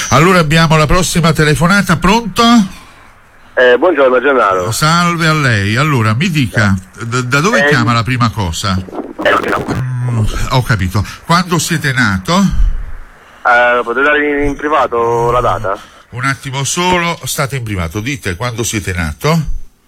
Allora abbiamo la prossima telefonata, pronto? Buongiorno Gennaro. Salve a lei. Allora mi dica, da dove chiama la prima cosa? Ho capito. Quando siete nato? Potete dare in privato la data? Un attimo solo, state in privato. Dite quando siete nato?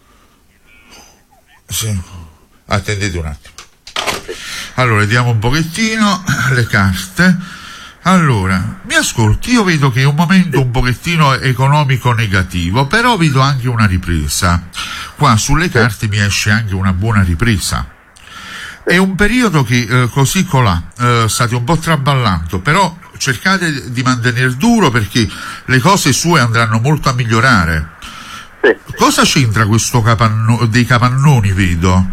Sì. Attendete un attimo. Allora, vediamo un pochettino le carte. Allora, mi ascolti, io vedo che è un momento un pochettino economico negativo, però vedo anche una ripresa. Qua sulle carte mi esce anche una buona ripresa. È un periodo che così colà state un po' traballando, però cercate di mantenere duro perché le cose sue andranno molto a migliorare. Sì. Cosa c'entra questo dei capannoni, vedo?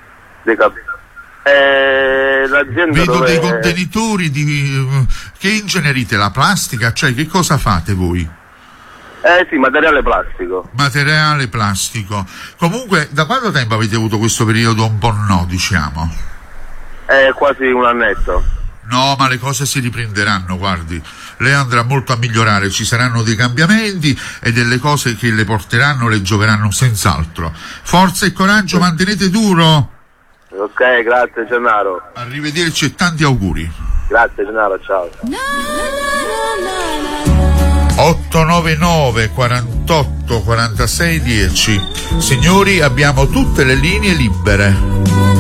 L'azienda Vedo dove... dei contenitori che ingenerite la plastica, cioè che cosa fate voi? Sì, materiale plastico. Materiale plastico. Comunque, da quanto tempo avete avuto questo periodo un po' no, diciamo? Quasi un annetto. No, ma le cose si riprenderanno, guardi. Lei andrà molto a migliorare, ci saranno dei cambiamenti e delle cose che le porteranno, le gioveranno senz'altro. Forza e coraggio, mantenete duro. Ok, grazie Gennaro. Arrivederci e tanti auguri. Grazie Gennaro, ciao. 899 48 46 10. Signori, abbiamo tutte le linee libere.